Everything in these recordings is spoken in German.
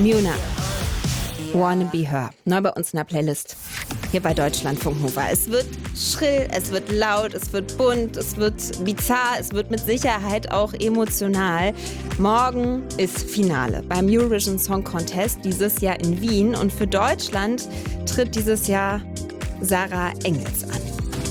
Muna, Wanna Be Her. Neu bei uns in der Playlist. Hier bei Deutschlandfunk Nova. Es wird schrill, es wird laut, es wird bunt, es wird bizarr, es wird mit Sicherheit auch emotional. Morgen ist Finale beim Eurovision Song Contest dieses Jahr in Wien. Und für Deutschland tritt dieses Jahr Sarah Engels an.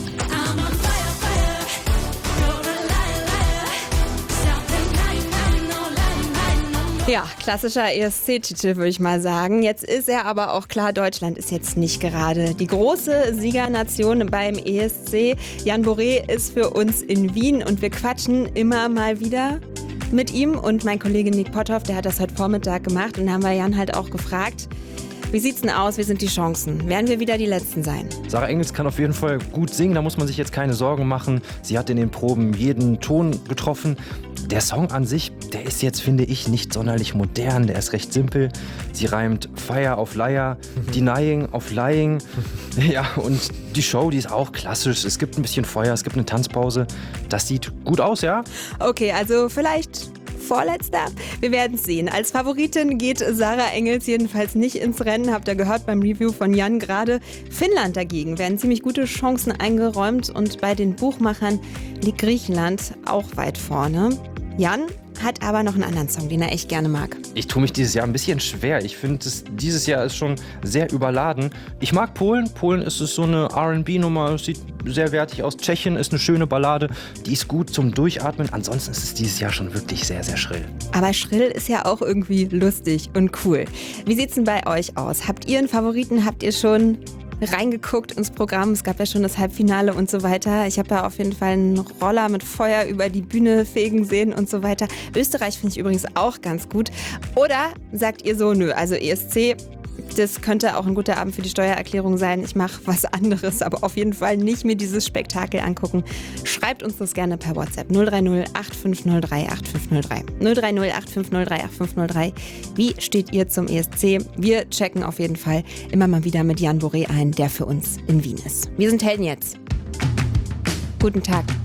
Ja, klassischer ESC-Titel, würde ich mal sagen. Jetzt ist er aber auch klar, Deutschland ist jetzt nicht gerade die große Siegernation beim ESC. Jan Boré ist für uns in Wien und wir quatschen immer mal wieder mit ihm. Und mein Kollege Nick Potthoff, der hat das heute Vormittag gemacht. Und da haben wir Jan halt auch gefragt, wie sieht's denn aus? Wie sind die Chancen? Werden wir wieder die Letzten sein? Sarah Engels kann auf jeden Fall gut singen, da muss man sich jetzt keine Sorgen machen. Sie hat in den Proben jeden Ton getroffen. Der Song an sich, der ist jetzt, finde ich, nicht sonderlich modern, der ist recht simpel. Sie reimt Fire auf Liar, Denying auf Lying. Ja, und die Show, die ist auch klassisch. Es gibt ein bisschen Feuer, es gibt eine Tanzpause. Das sieht gut aus, ja? Okay, also vielleicht Vorletzter? Wir werden es sehen. Als Favoritin geht Sarah Engels jedenfalls nicht ins Rennen. Habt ihr gehört beim Review von Jan gerade. Finnland dagegen werden ziemlich gute Chancen eingeräumt und bei den Buchmachern liegt Griechenland auch weit vorne. Jan hat aber noch einen anderen Song, den er echt gerne mag. Ich tue mich dieses Jahr ein bisschen schwer. Ich finde, dieses Jahr ist schon sehr überladen. Ich mag Polen. Polen ist so eine R&B-Nummer, sieht sehr wertig aus. Tschechien ist eine schöne Ballade, die ist gut zum Durchatmen. Ansonsten ist es dieses Jahr schon wirklich sehr, sehr schrill. Aber schrill ist ja auch irgendwie lustig und cool. Wie sieht's denn bei euch aus? Habt ihr einen Favoriten? Habt ihr schon reingeguckt ins Programm? Es gab ja schon das Halbfinale und so weiter. Ich habe da auf jeden Fall einen Roller mit Feuer über die Bühne fegen sehen und so weiter. Österreich finde ich übrigens auch ganz gut. Oder sagt ihr so, nö, also ESC, das könnte auch ein guter Abend für die Steuererklärung sein. Ich mache was anderes, aber auf jeden Fall nicht mir dieses Spektakel angucken. Schreibt uns das gerne per WhatsApp 030 8503 8503. 030 8503 8503. Wie steht ihr zum ESC? Wir checken auf jeden Fall immer mal wieder mit Jan Boré ein, der für uns in Wien ist. Wir sind Helden jetzt. Guten Tag.